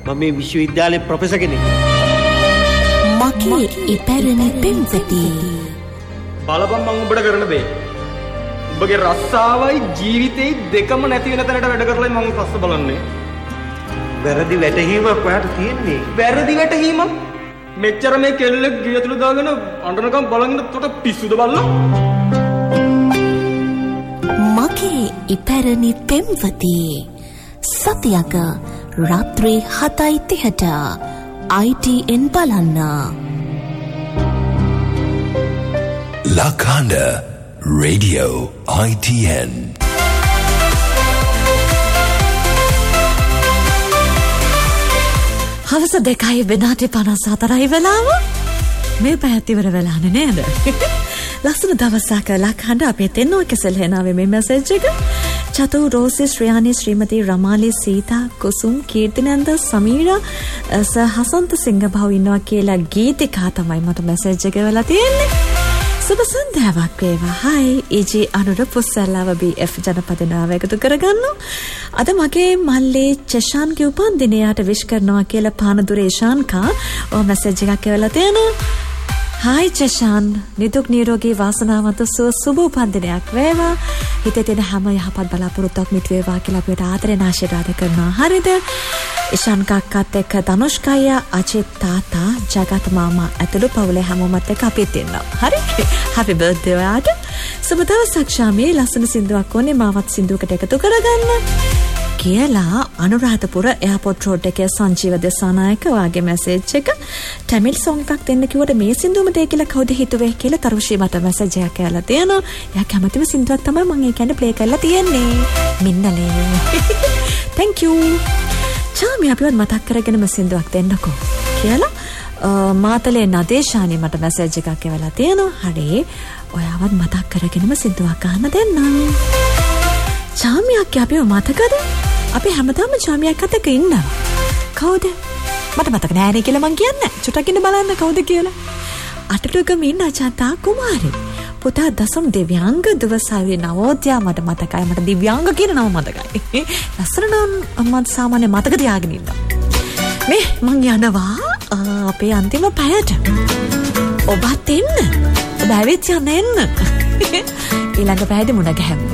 මම මේ විශ්වවිද්‍යාලයේ ප්‍රොෆෙසර් කෙනෙක්. මගේ ඉපැරණි පෙම්වතී. බලපන් මම උඹට කරන දේ. උඹගේ රස්සාවයි ජීවිතේ දෙකම නැති වෙන තැනට වැඩ කරලා මම පස්ස බලන්නේ. වැරදි වැටහීමක් ඔයාට තියෙන්නේ. වැරදි වැටහීමක්? මෙච්චර මේ කෙල්ලෙක් ගියතුළු දාගෙන අඬනකම් බලන්න තොට පිස්සුද බල්ලා? මගේ ඉපැරණි පෙම්වතී. සතියක රාත්‍රී 7:30ට ITN බලන්න. Lakanda Radio ITN. හවස 2:54 වෙලාව. මේ පැයත් ඉවර වෙලානේ නේද? ලස්සන දවසක් ලක්හඬ අපේ තෙන්නෝ කෙසල් හෙනාවේ මේ මැසේජ් එක. චතු රෝසි ශ්‍රියානි ශ්‍රීමති රමාලි සීතා කුසුම් කීර්තිනන්ද සමීරා හසන්ත සිංහබහුව ඉන්නවා කියලා ගීතිකා තමයි මට මැසේජ් එක වෙලා තියෙන්නේ. සුබ සන්ධ්‍යාවක් වේවා. හයි EG අනුර පුස්සල්ලාව BF ජනපදනාව එකතු කරගන්න. අද මගේ මල්ලේ චෂාන්ගේ උපන්දිනයට විශ් කරනවා කියලා පානදුරේ ශාන්කා ඔය මැසේජ් එකක් එවලා තියෙනවා. හයි චෂාන් නිදුක් නිරෝගී වාසනාවන්ත සුබ උපන්දිනයක් වේවා. හිතේ තියෙන හැම යහපත් බලාපොරොත්තුවක් මිට වේවා කියලා අපිට ආදරෙන් ආශිර්වාද කරනවා. හරිද? ඉෂාන් කක්කත් එක්ක ධනුෂ්කය අචිත් තාතා ජගත් මාමා ඇතුළු පවුලේ හැමෝමත් එක්ක අපිත් ඉන්නවා. හරි? හැපි බර්ත්ඩේ ඔයාට. සුබ දවසක් ශාමී. ලස්සන සින්දුවක් ඕනේ මාවත් සින්දුවකට එකතු කරගන්න. කියලා අනුරාධපුර එයාපෝට් රෝඩ් එකේ සංජීව දෙසානායක වාගේ මැසේජ් එක. ටැමිල් සොංග් එකක් දෙන්න කිව්වට මේ සින්දුවම දෙයි කියලා කවුද හිතුවේ කියලා තරුෂි මට මැසේජ් එකක් කරලා තියෙනවා. එයා කැමතිම සින්දුවක් තමයි මම ඒ කියන්නේ ප්ලේ කරලා තියෙන්නේ. මින්නලේ. Thank you. චාමි අපිවත් මතක් කරගෙනම සින්දුවක් දෙන්නකෝ කියලා මාතලේ නදේශානි මට මැසේජ් එකක් කරලා තියෙනවා. හරි. ඔයාවත් මතක් කරගෙනම සින්දුවක් ගන්න දෙන්නම්. චාමියක් අපිව මතකද? අපි හැමදාම චාමියක් එක්ක ඉන්නවා. කවුද? මට මතක නෑ නේ කියලා මං කියන්නේ. චුට්ටක් ඉන්න බලන්න කවුද කියලා. අටලුගම ඉන්න අචාතා කුමාරි. පුතා දසම් දිව්‍යාංග දවසාවේ නවෝදයා මට මතකයි. මට දිව්‍යාංග කියන නම මතකයි. ලස්සන නම් මම සාමාන්‍ය මතක තියාගෙන ඉන්නවා. මේ මං යනවා අපේ අන්තිම පැයට. ඔබත් එන්න. ඔබ ඇවිත් යන්න එන්න. ඊළඟ පැයදී මුණ ගැහෙමු.